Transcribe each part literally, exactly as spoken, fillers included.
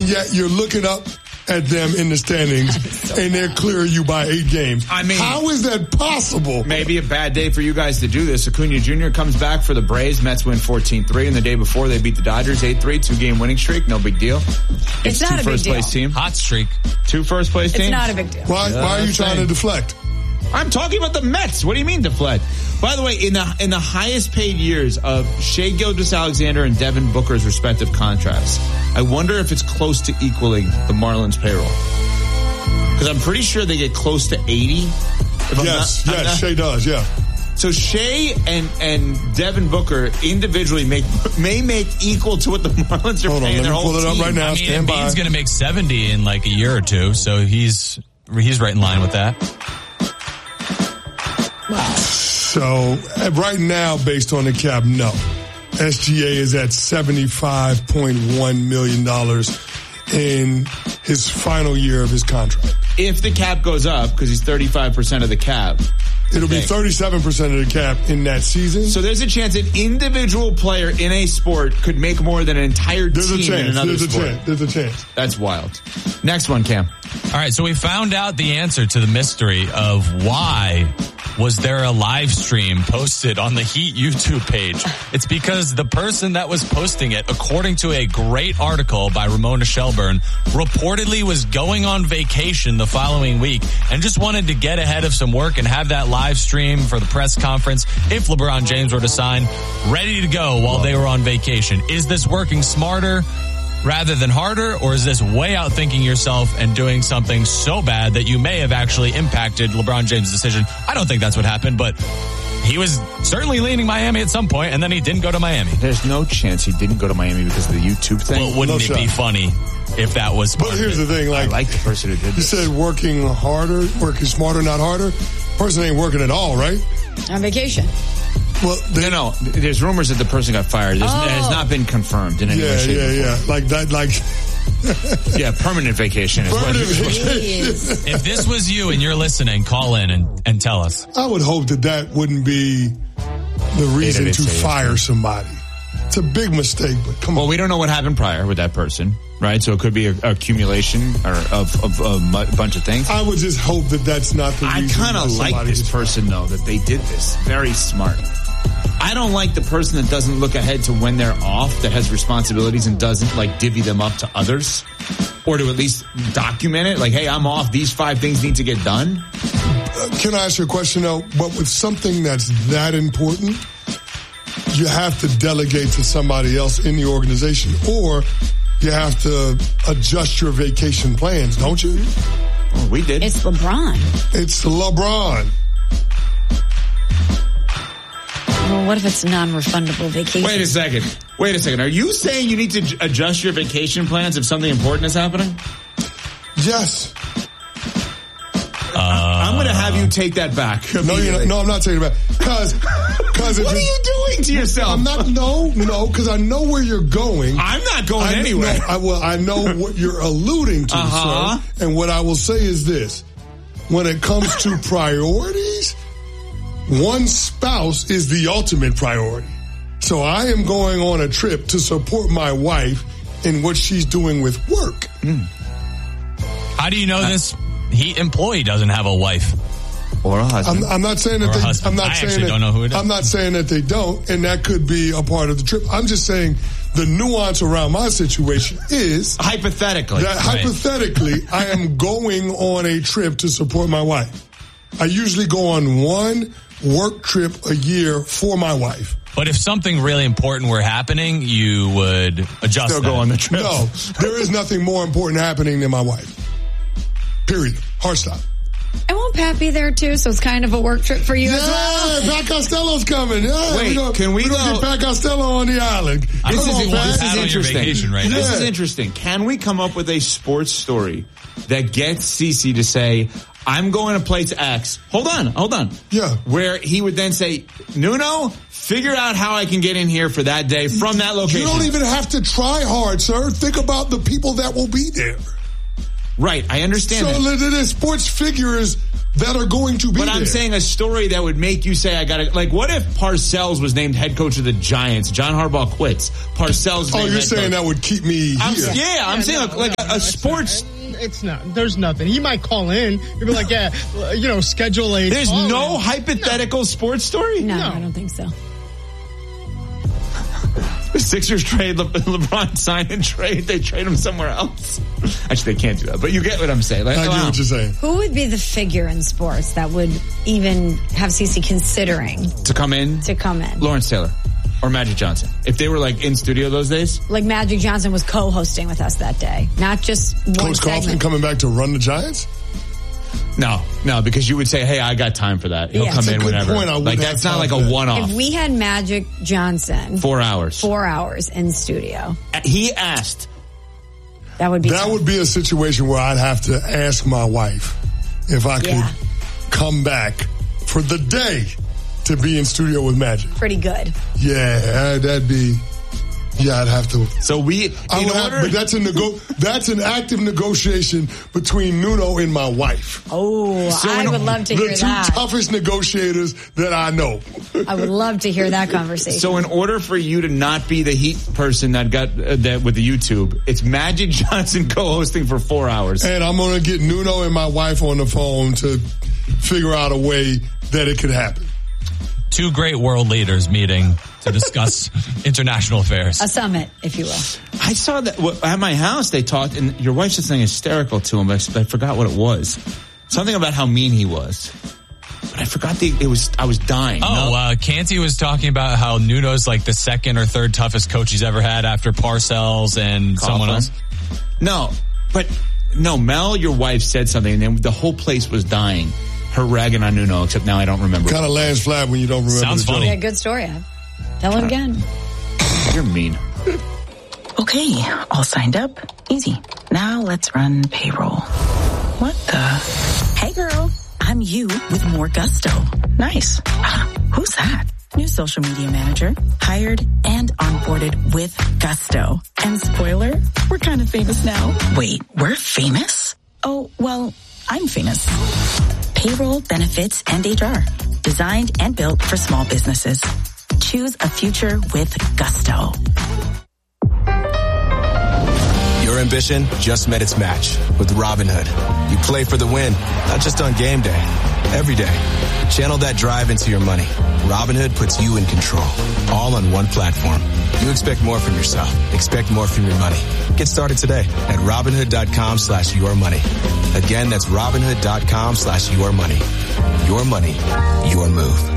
yet you're looking up at them in the standings, so and they're clearing you by eight games. I mean, how is that possible? Maybe a bad day for you guys to do this. Acuna Junior comes back for the Braves. Mets win fourteen three, and the day before they beat the Dodgers eight three, two-game winning streak. No big deal. It's, it's not two a big first-place deal. team. Hot streak. Two first-place teams? It's not a big deal. Why, Yeah, why are you trying saying. to deflect? I'm talking about the Mets. What do you mean deflect? By the way, in the in the highest paid years of Shea Gilgeous-Alexander and Devin Booker's respective contracts, I wonder if it's close to equaling the Marlins payroll. Because I'm pretty sure they get close to eighty. If Yes, I'm not, yes, I'm not, Shea does, yeah. So Shea and, and Devin Booker individually make may make equal to what the Marlins are Hold on, paying let their me whole pull it up team. right now. I mean, Stand by. Embiid's going to make seventy in like a year or two, so he's he's right in line with that. So right now, based on the cap, no. S G A is at seventy-five point one million dollars in his final year of his contract. If the cap goes up, because he's thirty-five percent of the cap, It'll be thirty-seven percent of the cap in that season. so there's a chance an individual player in a sport could make more than an entire There's a team in chance. another There's a sport. chance. There's a chance. That's wild. Next one, Cam. All right, so we found out the answer to the mystery of why was there a live stream posted on the Heat YouTube page. It's because the person that was posting it, according to a great article by Ramona Shelburne, reportedly was going on vacation the following week and just wanted to get ahead of some work and have that live stream for the press conference if LeBron James were to sign, ready to go while they were on vacation. Is this working smarter rather than harder, or is this way out thinking yourself and doing something so bad that you may have actually impacted LeBron James' decision? I don't think that's what happened, but he was certainly leaning Miami at some point, and then he didn't go to Miami. There's no chance he didn't go to Miami because of the YouTube thing. Well, wouldn't No it shot. be funny if that was part But here's of the it? thing, I like, like the person who did you this. said working harder, working smarter, not harder. Person ain't working at all, right? On vacation. Well, they, No, no. There's rumors that the person got fired. There's, Oh. It has not been confirmed in any way, yeah, shape, yeah, or yeah. Like that, like form. Yeah, permanent vacation is what Permanent it was. Jeez. If this was you and you're listening, call in and, and tell us. I would hope that that wouldn't be the reason did to say fire somebody. It's a big mistake, but come Well, on. we don't know what happened prior with that person, right? So it could be a, a accumulation or of, of, of a bunch of things. I would just hope that that's not the I reason. kind why of like somebody this gets person, though, that they did this. Very smart. I don't like the person that doesn't look ahead to when they're off, that has responsibilities and doesn't, like, divvy them up to others. Or to at least document it. Like, hey, I'm off. These five things need to get done. Uh, Can I ask you a question, though? But with something that's that important, you have to delegate to somebody else in the organization, or you have to adjust your vacation plans, don't you? Well, we did. It's LeBron. It's LeBron. Well, what if it's non-refundable vacation? Wait a second. Wait a second. Are you saying you need to j- adjust your vacation plans if something important is happening? Yes. Uh, I'm going to have you take that back. No, you're not, no, I'm not taking it back. Because, because What are you doing to yourself? I'm not. No, no, because I know where you're going. I'm not going I, anywhere. No, I, well, I know what you're alluding to, Uh-huh. sir. And what I will say is this: when it comes to priorities, one spouse is the ultimate priority. So I am going on a trip to support my wife in what she's doing with work. Mm. How do you know this Heat employee doesn't have a wife? Or a husband. I'm, I'm not saying that Or a they. husband. I'm not I saying actually that. don't know who it is. I'm not saying that they don't, and that could be a part of the trip. I'm just saying the nuance around my situation is Hypothetically. that Right. hypothetically, I am going on a trip to support my wife. I usually go on one work trip a year for my wife. But if something really important were happening, you would adjust Still that. go on the trip. No, there is nothing more important happening than my wife. Period. Hard stop. And won't Pat be there too? So it's kind of a work trip for you as well. Yeah, Pat Costello's coming. Yeah, Wait, gonna, can we we're gonna go- get Pat Costello on the island. This Come is, on, this Pat. is Pat on your interesting. vacation right now. This is Yeah. interesting. Can we come up with a sports story that gets Cece to say, I'm going to place X. Hold on, hold on. Yeah. Where he would then say, Nuno, figure out how I can get in here for that day from that location. You don't even have to try hard, sir. Think about the people that will be there. Right, I understand So that. the, the sports figures that are going to be But there. I'm saying a story that would make you say, I got to, like, what if Parcells was named head coach of the Giants? John Harbaugh quits. Parcells Oh, named you're head saying coach. that would keep me I'm, here. yeah, I'm Yeah, saying no, like, like no, a, no, a it's sports... not. It's not. There's nothing. He might call in. He'll be like, yeah, you know, schedule a There's call no in. hypothetical sports story? No, No. I don't think so. The Sixers trade Le- LeBron, sign and trade. They trade him somewhere else. Actually, they can't do that. But you get what I'm saying. Like, I get wow. what you're saying. Who would be the figure in sports that would even have Cece considering To come in? to come in? Lawrence Taylor or Magic Johnson. If they were like in studio those days. Like Magic Johnson was co-hosting with us that day, not just one Coach Coughlin segment. coming back to run the Giants? No, no, because you would say, hey, I got time for that. He'll Yeah. come That's a in good whenever. point. I would Like, have that's not time like for a that. one-off. If we had Magic Johnson Four hours. four hours in studio, He asked. that would be That tough. would be a situation where I'd have to ask my wife if I could Yeah. come back for the day to be in studio with Magic. pretty good. Yeah, that'd be. Yeah, I'd have to. So we, I in would have, order, but that's a nego- That's an active negotiation between Nuno and my wife. Oh, So I in- would love to The hear two that. toughest negotiators that I know. I would love to hear that conversation. so in order for you to not be the Heat person that got uh, that with the YouTube, it's Magic Johnson co-hosting for four hours. And I'm going to get Nuno and my wife on the phone to figure out a way that it could happen. Two great world leaders meeting to discuss international affairs. a summit, if you will. I saw that well, at my house. They talked, and your wife said something hysterical to him. But I, I forgot what it was. Something about how mean he was. But I forgot the. It was. I was dying. Oh, No? uh, Canty was talking about how Nuno's like the second or third toughest coach he's ever had after Parcells and someone Coughlin? else. No, but no. Mel, your wife said something, and then the whole place was dying. Her ragging on Nuno, except now I don't remember. Kind of lands flat when you don't remember Sounds the funny. Yeah, joke. good story. Tell it again. You're mean. Okay, all signed up. Easy. Now let's run payroll. What the? Hey girl, I'm you with more gusto. Nice. Ah, who's that? New social media manager. Hired and onboarded with gusto. And spoiler, we're kind of famous now. Wait, we're famous? Oh, well, I'm famous. Payroll, benefits, and H R. Designed and built for small businesses. Choose a future with gusto. Your ambition just met its match with Robinhood. You play for the win, not just on game day, every day. Channel that drive into your money. Robinhood puts you in control, all on one platform. You expect more from yourself. Expect more from your money. Get started today at Robinhood.com slash your money. Again, that's Robinhood.com slash your money. Your money, your move.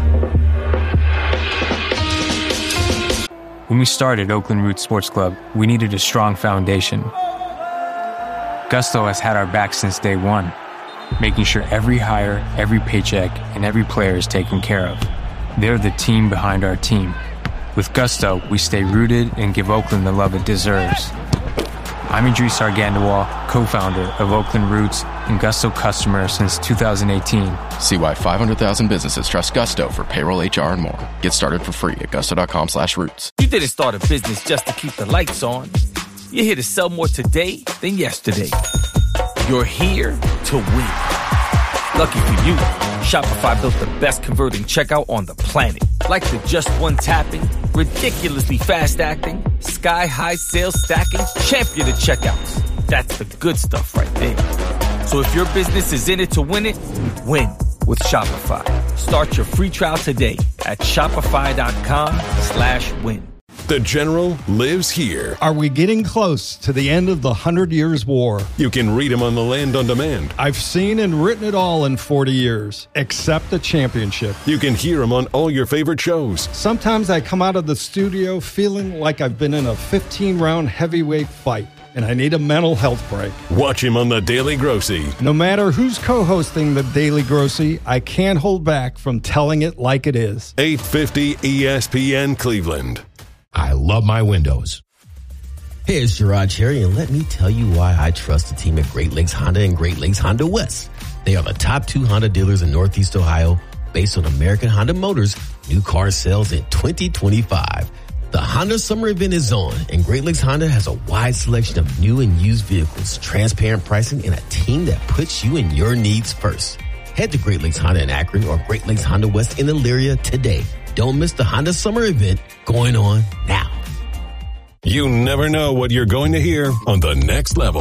When we started Oakland Roots Sports Club, we needed a strong foundation. Gusto has had our back since day one, making sure every hire, every paycheck, and every player is taken care of. They're the team behind our team. With Gusto, we stay rooted and give Oakland the love it deserves. I'm Idris Argandawal, co-founder of Oakland Roots and Gusto customer since two thousand eighteen. See why five hundred thousand businesses trust Gusto for payroll, H R, and more. Get started for free at gusto.com slash roots. You didn't start a business just to keep the lights on. You're here to sell more today than yesterday. You're here to win. Lucky for you, Shopify built the best converting checkout on the planet. Like the just one tapping, ridiculously fast acting, sky-high sales stacking, champion of checkouts. That's the good stuff right there. So if your business is in it to win it, win with Shopify. Start your free trial today at shopify.com slash win. The General lives here. Are we getting close to the end of the Hundred Years' War? You can read him on the Land on Demand. I've seen and written it all in forty years, except the championship. You can hear him on all your favorite shows. Sometimes I come out of the studio feeling like I've been in a fifteen-round heavyweight fight, and I need a mental health break. Watch him on The Daily Grossy. No matter who's co-hosting The Daily Grossy, I can't hold back from telling it like it is. eight fifty E S P N Cleveland. I love my windows. Hey, it's Gerard Cherry, and let me tell you why I trust the team at Great Lakes Honda and Great Lakes Honda West. They are the top two Honda dealers in Northeast Ohio based on American Honda Motors new car sales in twenty twenty-five. The Honda Summer Event is on, and Great Lakes Honda has a wide selection of new and used vehicles, transparent pricing, and a team that puts you and your needs first. Head to Great Lakes Honda in Akron or Great Lakes Honda West in Elyria today. Don't miss the Honda Summer Event going on now. You never know what you're going to hear on The Next Level.